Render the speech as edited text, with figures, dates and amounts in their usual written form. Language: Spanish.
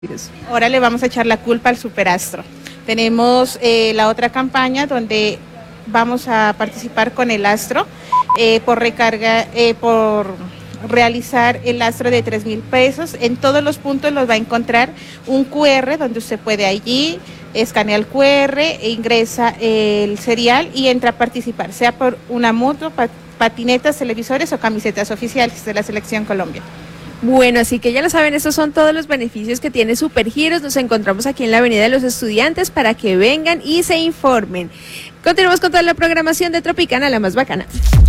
Ahora le vamos a echar la culpa al Superastro. Tenemos la otra campaña donde vamos a participar con el Astro por recarga, por realizar el Astro de 3,000 pesos. En todos los puntos los va a encontrar un QR donde usted puede allí escanea el QR, ingresa el serial y entra a participar, sea por una moto, patinetas, televisores o camisetas oficiales de la Selección Colombia. Bueno, así que ya lo saben, estos son todos los beneficios que tiene Supergiros. Nos encontramos aquí en la Avenida de los Estudiantes para que vengan y se informen. Continuamos con toda la programación de Tropicana, la más bacana.